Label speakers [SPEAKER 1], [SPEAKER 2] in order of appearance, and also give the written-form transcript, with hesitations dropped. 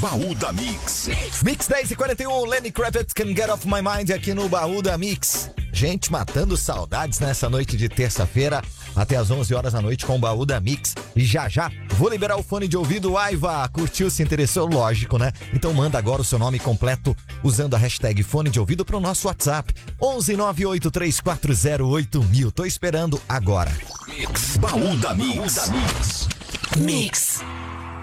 [SPEAKER 1] Baú da Mix.
[SPEAKER 2] Mix 10h41, Lenny Kravitz, Can Get Off My Mind aqui no Baú da Mix. Gente, matando saudades nessa noite de terça-feira, até às 11 horas da noite com o Baú da Mix. E já vou liberar o fone de ouvido. Aiva, curtiu, se interessou? Lógico, né? Então manda agora o seu nome completo usando a hashtag fone de ouvido pro nosso WhatsApp 11983408000. Tô esperando agora.
[SPEAKER 1] Mix, Baú da Mix.
[SPEAKER 3] Mix.